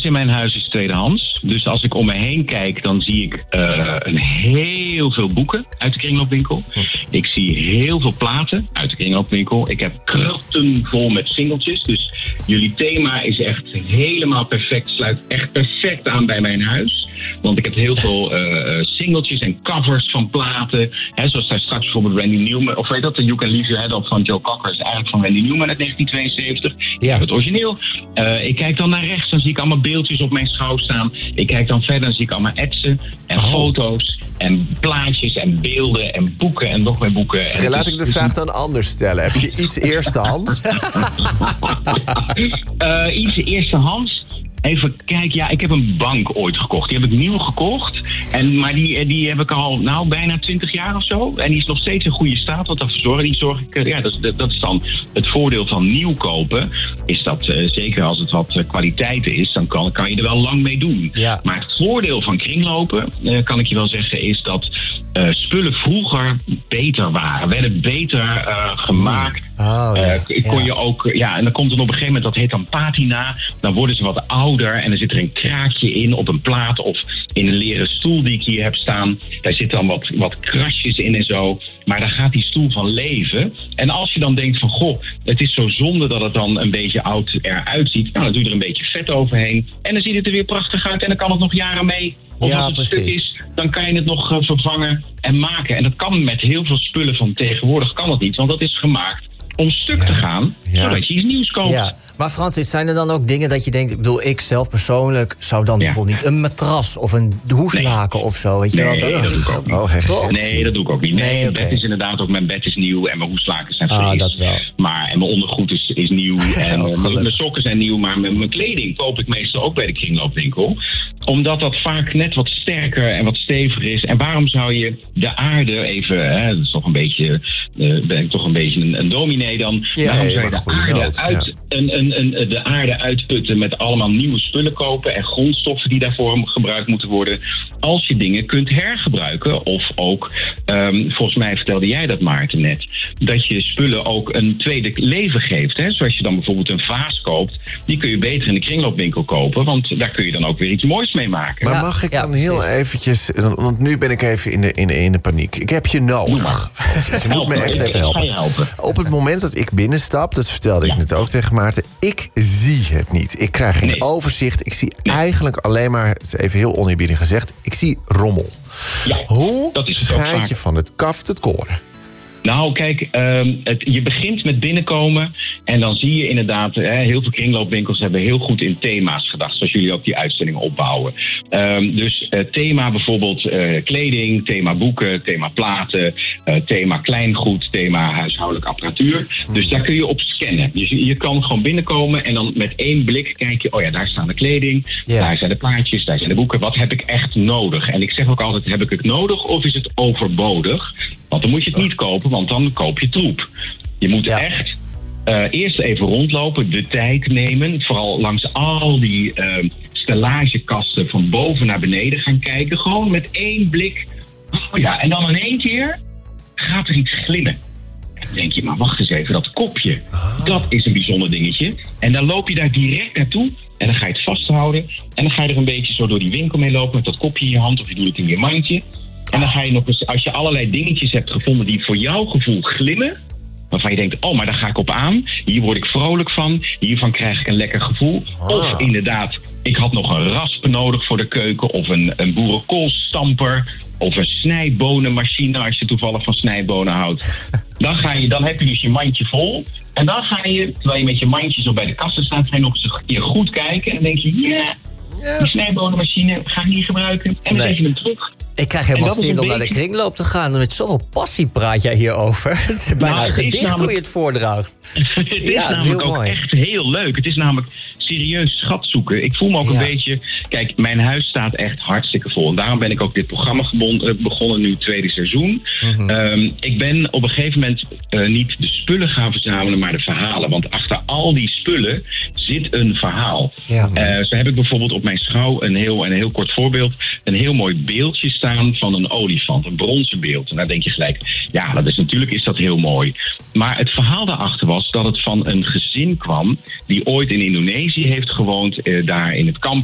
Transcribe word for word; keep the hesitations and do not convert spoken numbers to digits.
in mijn huis is tweedehands. Dus als ik om me heen kijk, dan zie ik uh, een heel veel boeken uit de kringloopwinkel. Ik zie heel veel platen uit de kringloopwinkel. Ik heb kratten vol met singeltjes. Dus jullie thema is echt helemaal perfect. Sluit echt perfect aan bij mijn huis. Want ik heb heel veel uh, singeltjes en covers van platen. Hè, zoals daar straks bijvoorbeeld Randy Newman... Of weet dat, de You Can Leave Your Head Up van Joe Cocker... is eigenlijk van Randy Newman uit negentien tweeënzeventig. Ja. Het origineel. Uh, ik kijk dan naar rechts, dan zie ik allemaal beeldjes op mijn schouw staan. Ik kijk dan verder, dan zie ik allemaal etsen en oh. foto's... en plaatjes en beelden en boeken en nog meer boeken. En ja, laat ik de vraag dan anders stellen. Heb je iets eerstehands? uh, iets eerstehands? Even kijken, ja, ik heb een bank ooit gekocht. Die heb ik nieuw gekocht. En, maar die, die heb ik al nou, bijna twintig jaar of zo. En die is nog steeds in goede staat. Want dat zorg, die zorg ik, ja, dat, is, dat is dan het voordeel van nieuw kopen. Is dat, uh, zeker als het wat uh, kwaliteit is, dan kan, kan je er wel lang mee doen. Ja. Maar het voordeel van kringlopen, uh, kan ik je wel zeggen, is dat uh, spullen vroeger beter waren. Werden beter uh, gemaakt. Oh, ja. uh, kon ja. je ook, ja, en dan komt er op een gegeven moment, dat heet dan patina. Dan worden ze wat ouder en er zit er een kraakje in op een plaat of in een leren stoel die ik hier heb staan. Daar zitten dan wat, wat krasjes in en zo. Maar daar gaat die stoel van leven. En als je dan denkt van, goh, het is zo zonde dat het dan een beetje oud eruit ziet. Nou, dan doe je er een beetje vet overheen. En dan ziet het er weer prachtig uit en dan kan het nog jaren mee. Of ja, als het precies. stuk is, dan kan je het nog uh, vervangen en maken. En dat kan met heel veel spullen van tegenwoordig kan het niet. Want dat is gemaakt om stuk te gaan, ja. zodat je iets nieuws koopt. Ja. Maar Francis, zijn er dan ook dingen dat je denkt... Ik bedoel, ik zelf persoonlijk zou dan ja. bijvoorbeeld niet een matras of een hoeslaken nee. of zo. Weet je nee, wel? Dat, dat doe ik ook niet. Oh, echt? Nee, dat doe ik ook niet. Nee, nee mijn okay. bed is inderdaad ook, mijn bed is nieuw en mijn hoeslaken zijn fris. Ah, dat wel. Maar, en mijn ondergoed is, is nieuw en oh, mijn, mijn sokken zijn nieuw. Maar mijn, mijn kleding koop ik meestal ook bij de kringloopwinkel. Omdat dat vaak net wat sterker en wat steviger is. En waarom zou je de aarde even... Hè, dat is toch een beetje... Uh, ben ik toch een beetje een, een dominee dan. Ja, waarom zou je de aarde, nood, uit, ja. een, een, een, de aarde uitputten met allemaal nieuwe spullen kopen... en grondstoffen die daarvoor gebruikt moeten worden... als je dingen kunt hergebruiken. Of ook, um, volgens mij vertelde jij dat, Maarten, net... dat je spullen ook een tweede leven geeft. Hè? Zoals je dan bijvoorbeeld een vaas koopt... die kun je beter in de kringloopwinkel kopen... want daar kun je dan ook weer iets moois mee maken. Maar Ja, mag ik ja, dan heel precies. eventjes... want nu ben ik even in de, in de, in de paniek. Ik heb je nodig. Je moet me echt even helpen. helpen. Op het moment dat ik binnenstap, dat vertelde ik Ja. net ook tegen Maarten... ik zie het niet. Ik krijg geen Nee. overzicht. Ik zie Nee. eigenlijk alleen maar, het is even heel oneerbiedig gezegd... ik zie rommel. Ja, Hoe dat is het ook scheid vaak. je van het kaft het koren? Nou, kijk, um, het, je begint met binnenkomen en dan zie je inderdaad... Hè, heel veel kringloopwinkels hebben heel goed in thema's gedacht... zoals jullie ook die uitstellingen opbouwen. Um, dus uh, thema bijvoorbeeld uh, kleding, thema boeken, thema platen... Uh, thema kleingoed, thema huishoudelijke apparatuur. Hmm. Dus daar kun je op scannen. Dus je, je kan gewoon binnenkomen en dan met één blik kijk je... oh ja, daar staan de kleding, Yeah. daar zijn de plaatjes, daar zijn de boeken. Wat heb ik echt nodig? En ik zeg ook altijd, heb ik het nodig of is het overbodig? Want dan moet je het niet kopen, want dan koop je troep. Je moet Ja. echt uh, eerst even rondlopen, de tijd nemen. Vooral langs al die uh, stellagekasten van boven naar beneden gaan kijken. Gewoon met één blik. Oh ja, en dan in één keer gaat er iets glimmen. En dan denk je, maar wacht eens even, dat kopje. Oh. Dat is een bijzonder dingetje. En dan loop je daar direct naartoe. En dan ga je het vasthouden. En dan ga je er een beetje zo door die winkel mee lopen met dat kopje in je hand. Of je doet het in je mandje. En dan ga je nog eens, als je allerlei dingetjes hebt gevonden die voor jouw gevoel glimmen, waarvan je denkt, oh, maar daar ga ik op aan. Hier word ik vrolijk van. Hiervan krijg ik een lekker gevoel. Oh. Of inderdaad, ik had nog een raspen nodig voor de keuken. Of een, een boerenkoolstamper. Of een snijbonenmachine, als je toevallig van snijbonen houdt. Dan, ga je, dan heb je dus je mandje vol. En dan ga je, terwijl je met je mandje zo bij de kassen staat, ga je nog eens een keer goed kijken. En dan denk je, ja, yeah, Ja. die snijbonenmachine ga ik niet gebruiken. En dan Nee. geef je hem terug. Ik krijg helemaal En dat is zin een om naar de beetje- kringloop te gaan. Met zoveel passie praat jij hierover. Het is bijna Nou, een het is gedicht namelijk- hoe je het voordraagt. Het is Ja, het is namelijk heel ook mooi. echt heel leuk. Het is namelijk serieus schat zoeken. Ik voel me ook Ja. een beetje... Kijk, mijn huis staat echt hartstikke vol. En daarom ben ik ook dit programma gebond, uh, begonnen, nu het tweede seizoen. Mhm. Um, ik ben op een gegeven moment uh, niet de spullen gaan verzamelen, maar de verhalen. Want achter al die spullen zit een verhaal. Ja. Uh, zo heb ik bijvoorbeeld op mijn schouw een heel, een heel kort voorbeeld. Een heel mooi beeldje staan van een olifant. Een bronzen beeld. En daar denk je gelijk, ja, dat is, natuurlijk is dat heel mooi. Maar het verhaal daarachter was dat het van een gezin kwam die ooit in Indonesië heeft gewoond, uh, daar in het kamp